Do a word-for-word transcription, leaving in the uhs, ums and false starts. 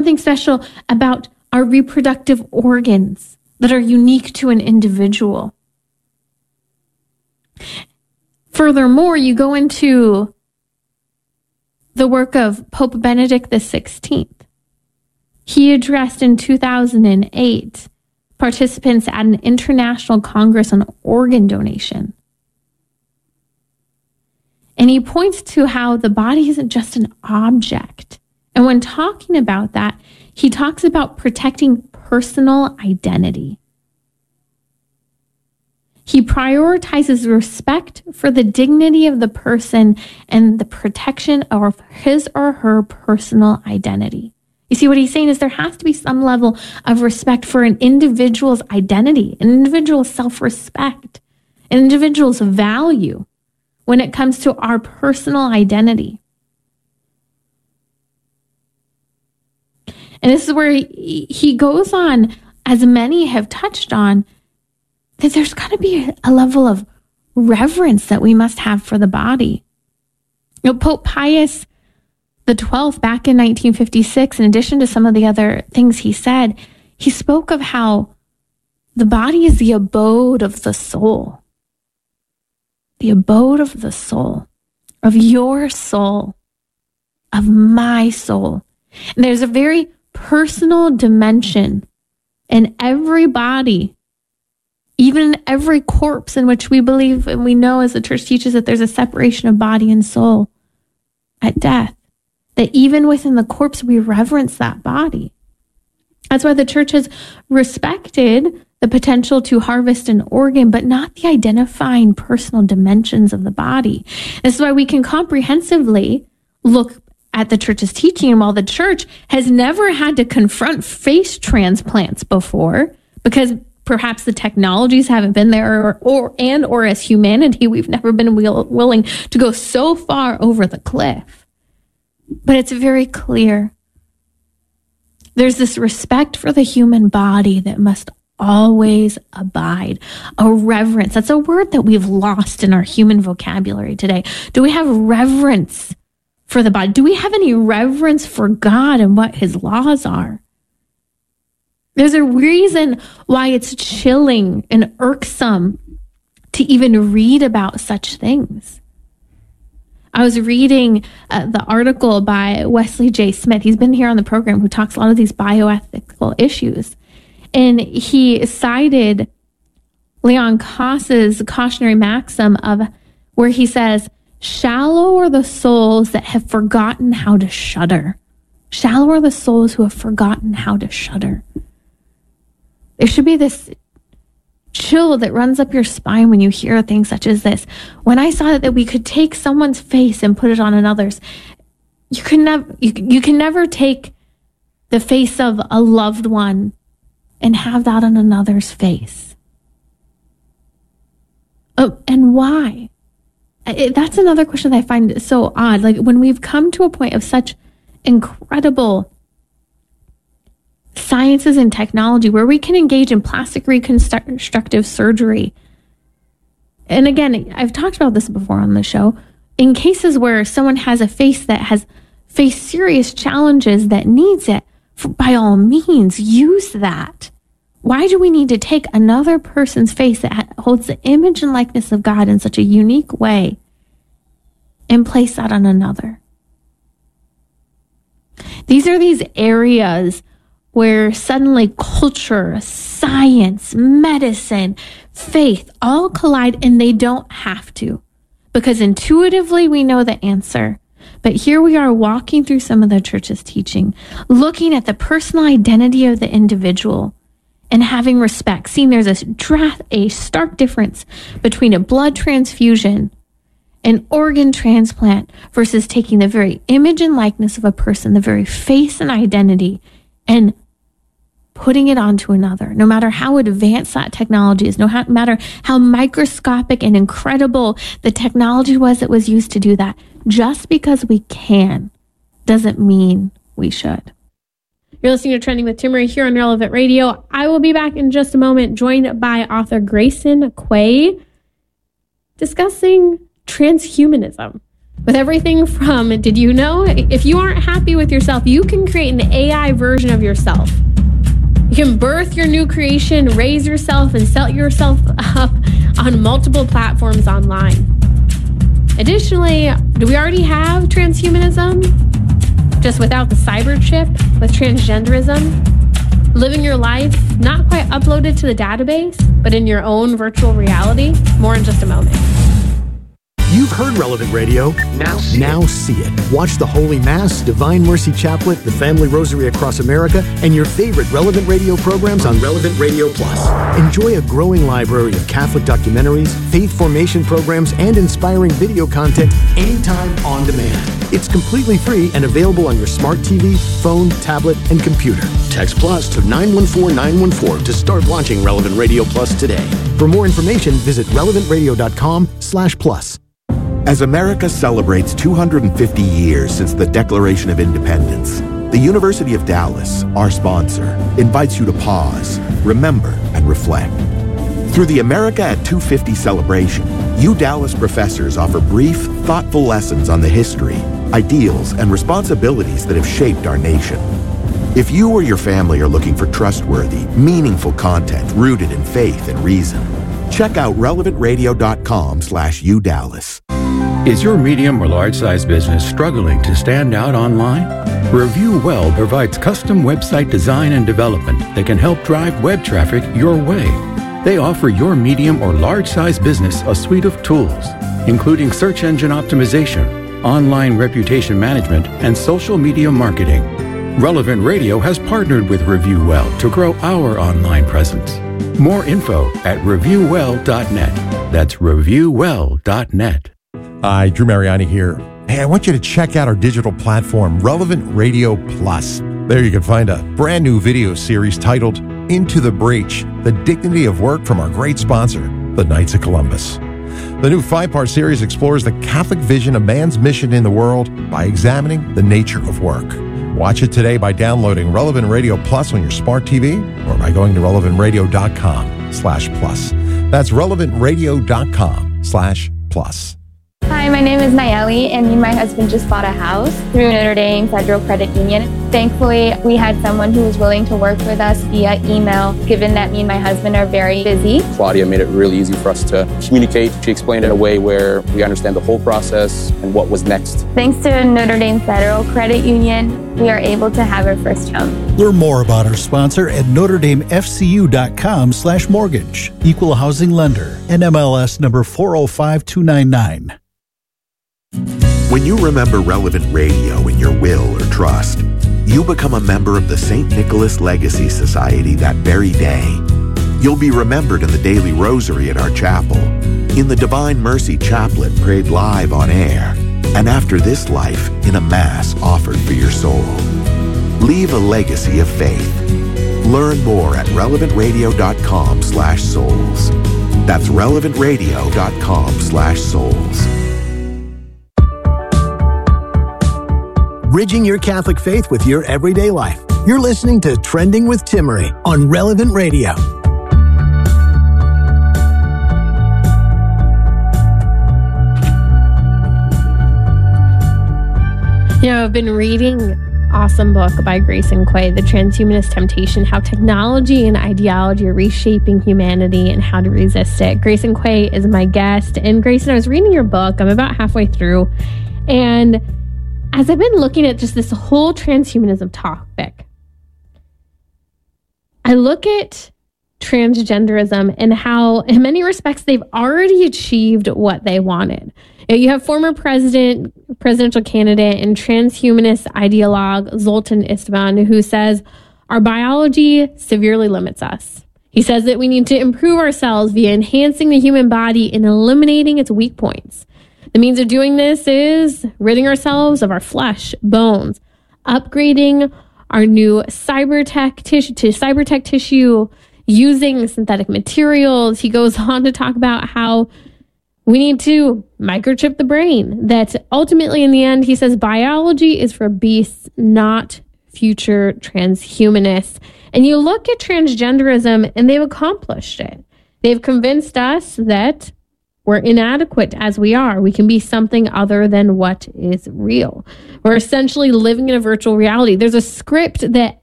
something special about our reproductive organs that are unique to an individual. Furthermore, you go into the work of Pope Benedict the sixteenth. He addressed in two thousand eight participants at an international congress on organ donation. And he points to how the body isn't just an object. And when talking about that, he talks about protecting personal identity. He prioritizes respect for the dignity of the person and the protection of his or her personal identity. You see, what he's saying is there has to be some level of respect for an individual's identity, an individual's self-respect, an individual's value when it comes to our personal identity. And this is where he, he goes on, as many have touched on, that there's got to be a, a level of reverence that we must have for the body. You know, Pope Pius the twelfth, back in nineteen fifty-six, in addition to some of the other things he said, he spoke of how the body is the abode of the soul. The abode of the soul, of your soul, of my soul. And there's a very personal dimension in every body, even in every corpse in which we believe and we know as the church teaches that there's a separation of body and soul at death. That even within the corpse, we reverence that body. That's why the church has respected the potential to harvest an organ, but not the identifying personal dimensions of the body. This is why we can comprehensively look at the church's teaching, and while the church has never had to confront face transplants before, because perhaps the technologies haven't been there, or, or and or as humanity, we've never been will, willing to go so far over the cliff. But it's very clear. There's this respect for the human body that must always abide. A reverence. That's a word that we've lost in our human vocabulary today. Do we have reverence for the body? Do we have any reverence for God and what his laws are? There's a reason why it's chilling and irksome to even read about such things. I was reading uh, the article by Wesley J. Smith. He's been here on the program, who talks a lot of these bioethical issues. And he cited Leon Koss's cautionary maxim of where he says, shallow are the souls that have forgotten how to shudder. Shallow are the souls who have forgotten how to shudder. There should be this chill that runs up your spine when you hear things such as this. When I saw that we could take someone's face and put it on another's, you can never you, you can never take the face of a loved one and have that on another's face. Oh, and why? It, that's another question that I find so odd. Like, when we've come to a point of such incredible sciences and technology where we can engage in plastic reconstructive surgery. And again, I've talked about this before on the show. In cases where someone has a face that has faced serious challenges that needs it, by all means, use that. Why do we need to take another person's face that holds the image and likeness of God in such a unique way and place that on another? These are these areas where suddenly culture, science, medicine, faith all collide, and they don't have to, because intuitively we know the answer. But here we are walking through some of the church's teaching, looking at the personal identity of the individual and having respect, seeing there's a, dra- a stark difference between a blood transfusion, an organ transplant, versus taking the very image and likeness of a person, the very face and identity, and putting it onto another. No matter how advanced that technology is, no matter how microscopic and incredible the technology was that was used to do that, just because we can doesn't mean we should. You're listening to Trending with Timmerie here on Relevant Radio. I will be back in just a moment, joined by author Grayson Quay, discussing transhumanism. With everything from, did you know, if you aren't happy with yourself, you can create an A I version of yourself. You can birth your new creation, raise yourself, and set yourself up on multiple platforms online. Additionally, do we already have transhumanism? Just without the cyber chip, with transgenderism? Living your life, not quite uploaded to the database, but in your own virtual reality? More in just a moment. You've heard Relevant Radio. Now see, now see it. Watch the Holy Mass, Divine Mercy Chaplet, the Family Rosary across America, and your favorite Relevant Radio programs on Relevant Radio Plus. Enjoy a growing library of Catholic documentaries, faith formation programs, and inspiring video content anytime on demand. It's completely free and available on your smart T V, phone, tablet, and computer. Text Plus to nine one four nine one four to start launching Relevant Radio Plus today. For more information, visit relevant radio dot com slash plus. As America celebrates two hundred fifty years since the Declaration of Independence, the University of Dallas, our sponsor, invites you to pause, remember, and reflect. Through the America at two fifty celebration, U Dallas professors offer brief, thoughtful lessons on the history, ideals, and responsibilities that have shaped our nation. If you or your family are looking for trustworthy, meaningful content rooted in faith and reason, check out relevant radio dot com slash U Dallas. Is your medium or large-size business struggling to stand out online? Review Well provides custom website design and development that can help drive web traffic your way. They offer your medium or large-size business a suite of tools, including search engine optimization, online reputation management, and social media marketing. Relevant Radio has partnered with Review Well to grow our online presence. More info at review well dot net. That's review well dot net. Hi, Drew Mariani here. Hey, I want you to check out our digital platform, Relevant Radio Plus. There you can find a brand new video series titled Into the Breach, The Dignity of Work from our great sponsor, the Knights of Columbus. The new five-part series explores the Catholic vision of man's mission in the world by examining the nature of work. Watch it today by downloading Relevant Radio Plus on your smart T V or by going to relevant radio dot com slash plus. That's relevant radio dot com slash plus. Hi, my name is Nayeli, and me and my husband just bought a house through Notre Dame Federal Credit Union. Thankfully, we had someone who was willing to work with us via email, given that me and my husband are very busy. Claudia made it really easy for us to communicate. She explained it in a way where we understand the whole process and what was next. Thanks to Notre Dame Federal Credit Union, we are able to have our first home. Learn more about our sponsor at notre dame f c u dot com slash mortgage. Equal housing lender. N M L S number four oh five two nine nine. When you remember Relevant Radio in your will or trust, you become a member of the Saint Nicholas Legacy Society that very day. You'll be remembered in the daily rosary at our chapel, in the Divine Mercy Chaplet prayed live on air, and after this life in a Mass offered for your soul. Leave a legacy of faith. Learn more at relevant radio dot com slash souls. That's relevant radio dot com slash souls. Bridging your Catholic faith with your everyday life. You're listening to Trending with Timmerie on Relevant Radio. You know, I've been reading an awesome book by Grayson Quay, The Transhumanist Temptation, How Technology and Ideology are Reshaping Humanity and How to Resist It. Grayson Quay is my guest. And Grayson, I was reading your book. I'm about halfway through. And as I've been looking at just this whole transhumanism topic, I look at transgenderism and how, in many respects, they've already achieved what they wanted. You have former president, presidential candidate, and transhumanist ideologue Zoltan Istvan, who says our biology severely limits us. He says that we need to improve ourselves via enhancing the human body and eliminating its weak points. The means of doing this is ridding ourselves of our flesh, bones, upgrading our new cybertech tissue to cybertech tissue, using synthetic materials. He goes on to talk about how we need to microchip the brain. That ultimately, in the end, he says biology is for beasts, not future transhumanists. And you look at transgenderism, and they've accomplished it. They've convinced us that We're inadequate as we are. We can be something other than what is real. We're essentially living in a virtual reality. There's a script that